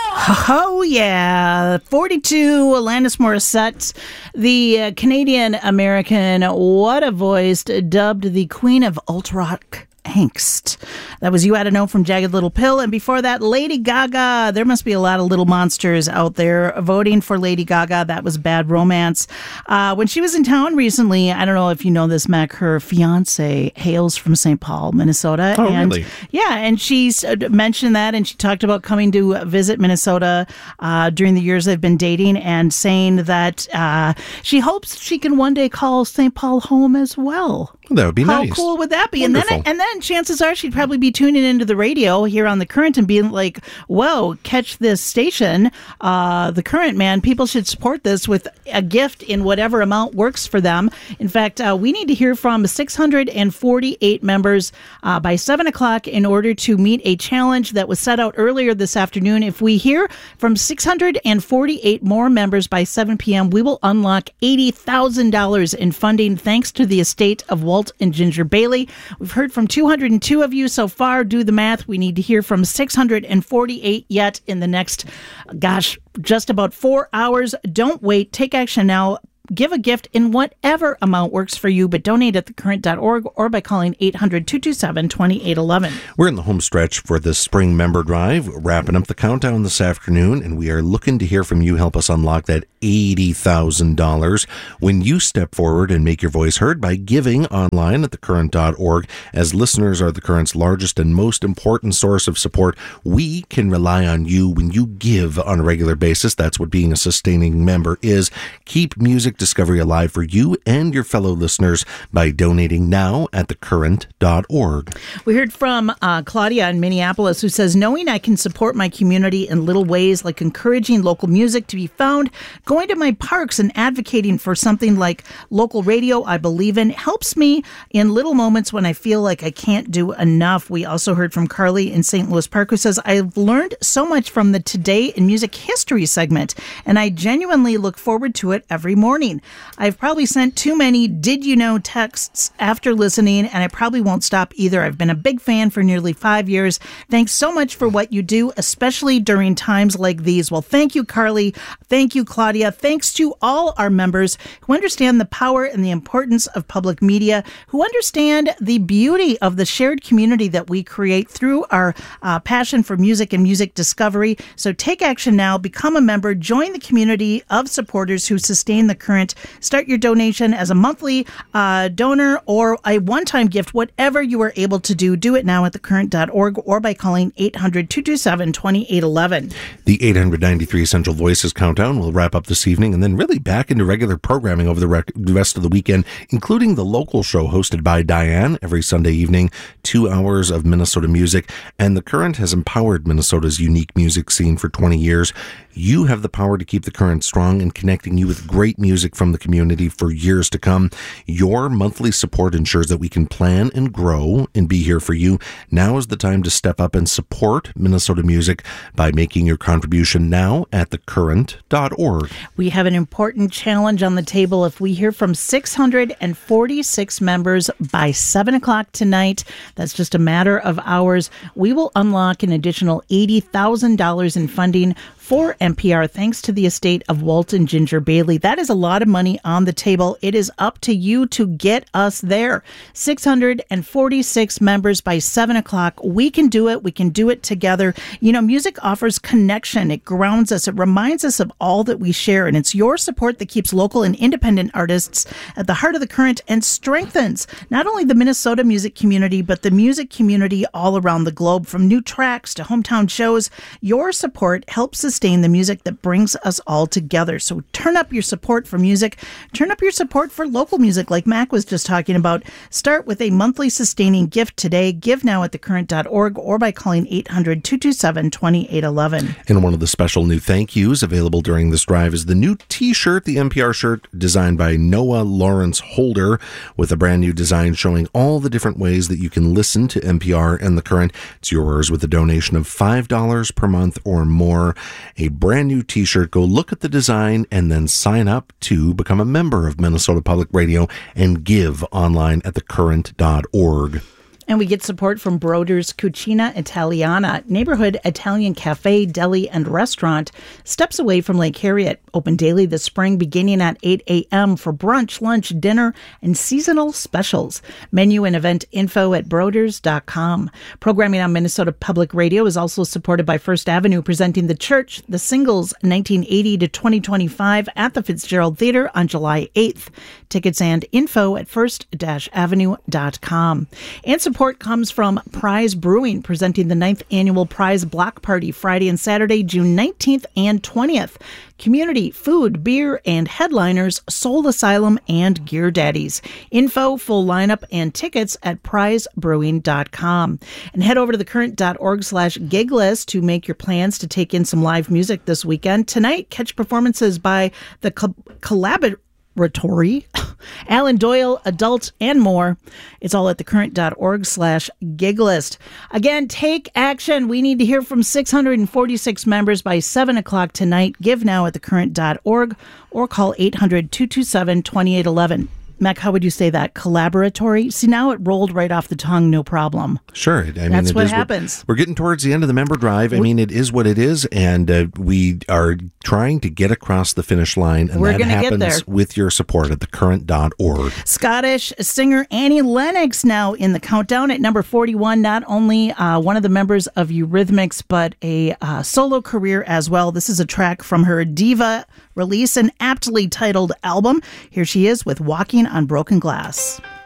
Oh, yeah. 42, Alanis Morissette, the Canadian-American What a Voice, dubbed the Queen of Alt-Rock Angst. That was You Oughta Know from Jagged Little Pill. And before that, Lady Gaga. There must be a lot of little monsters out there voting for Lady Gaga. That was Bad Romance. When she was in town recently, I don't know if you know this, Mac, her fiance hails from St. Paul, Minnesota. Oh, really? Yeah, and she's mentioned that, and she talked about coming to visit Minnesota during the years they've been dating, and saying that she hopes she can one day call St. Paul home as well. That would be nice. How cool would that be? Wonderful. And then chances are she'd probably be tuning into the radio here on The Current and being like, whoa, catch this station. The Current, man, people should support this with a gift in whatever amount works for them. In fact, we need to hear from 648 members by 7 o'clock in order to meet a challenge that was set out earlier this afternoon. If we hear from 648 more members by 7 p.m., we will unlock $80,000 in funding thanks to the estate of Walt and Ginger Bailey. We've heard from 202 of you so far. Do the math. We need to hear from 648 yet in the next, just about 4 hours. Don't wait. Take action now. Give a gift in whatever amount works for you, but donate at thecurrent.org or by calling 800-227-2811. We're in the home stretch for the spring member drive, wrapping up the countdown this afternoon, and we are looking to hear from you. Help us unlock that $80,000 when you step forward and make your voice heard by giving online at thecurrent.org. As listeners are the Current's largest and most important source of support, we can rely on you when you give on a regular basis. That's what being a sustaining member is. Keep music discovery alive for you and your fellow listeners by donating now at thecurrent.org. We heard from Claudia in Minneapolis, who says, knowing I can support my community in little ways like encouraging local music to be found, going to my parks and advocating for something like local radio I believe in helps me in little moments when I feel like I can't do enough. We also heard from Carly in St. Louis Park, who says, I've learned so much from the Today in Music History segment, and I genuinely look forward to it every morning. I've probably sent too many did you know texts after listening, and I probably won't stop either. I've been a big fan for nearly 5 years. Thanks so much for what you do, especially during times like these. Well, thank you, Carly. Thank you, Claudia. Thanks to all our members who understand the power and the importance of public media, who understand the beauty of the shared community that we create through our passion for music and music discovery. So take action now. Become a member. Join the community of supporters who sustain the Current. Start your donation as a monthly donor or a one-time gift, whatever you are able to do. Do it now at thecurrent.org or by calling 800-227-2811. The 893 Essential Voices Countdown will wrap up this evening and then really back into regular programming over the rest of the weekend, including the local show hosted by Diane every Sunday evening, 2 hours of Minnesota music. And the Current has empowered Minnesota's unique music scene for 20 years. You have the power to keep the Current strong and connecting you with great music from the community for years to come. Your monthly support ensures that we can plan and grow and be here for you. Now is the time to step up and support Minnesota music by making your contribution now at thecurrent.org. We have an important challenge on the table. If we hear from 646 members by 7 o'clock tonight, that's just a matter of hours, we will unlock an additional $80,000 in funding for NPR, thanks to the estate of Walt and Ginger Bailey. That is a lot of money on the table. It is up to you to get us there. 646 members by 7 o'clock. We can do it. We can do it together. You know, music offers connection. It grounds us. It reminds us of all that we share. And it's your support that keeps local and independent artists at the heart of the Current and strengthens not only the Minnesota music community, but the music community all around the globe. From new tracks to hometown shows, your support helps sustain the music that brings us all together. So turn up your support for music. Turn up your support for local music like Mac was just talking about. Start with a monthly sustaining gift today. Give now at thecurrent.org or by calling 800-227-2811. And one of the special new thank yous available during this drive is the new T-shirt, the NPR shirt designed by Noah Lawrence Holder, with a brand new design showing all the different ways that you can listen to NPR and the Current. It's yours with a donation of $5 per month or more. A brand new T-shirt. Go look at the design and then sign up to become a member of Minnesota Public Radio and give online at thecurrent.org. And we get support from Broder's Cucina Italiana, neighborhood Italian cafe, deli, and restaurant, steps away from Lake Harriet. Open daily this spring, beginning at 8 a.m. for brunch, lunch, dinner, and seasonal specials. Menu and event info at broders.com. Programming on Minnesota Public Radio is also supported by First Avenue, presenting The Church, The Singles, 1980 to 2025 at the Fitzgerald Theater on July 8th. Tickets and info at first-avenue.com. And support comes from Prize Brewing, presenting the 9th Annual Prize Block Party Friday and Saturday, June 19th and 20th. Community, food, beer, and headliners, Soul Asylum and Gear Daddies. Info, full lineup, and tickets at prizebrewing.com. And head over to thecurrent.org/gig list to make your plans to take in some live music this weekend. Tonight, catch performances by the Collaboratory, Alan Doyle, Adult, and more. It's all at thecurrent.org/gig list. Again, take action. We need to hear from 646 members by 7 o'clock tonight. Give now at thecurrent.org or call 800-227-2811. Mac, how would you say that? Collaboratory? See, now it rolled right off the tongue, no problem. Sure. That's what happens. We're getting towards the end of the member drive. I mean, it is what it is, and we are trying to get across the finish line, and that happens with your support at thecurrent.org. Scottish singer Annie Lennox now in the countdown at number 41, not only one of the members of Eurythmics, but a solo career as well. This is a track from her Diva release, an aptly titled album. Here she is with Walking on Broken Glass.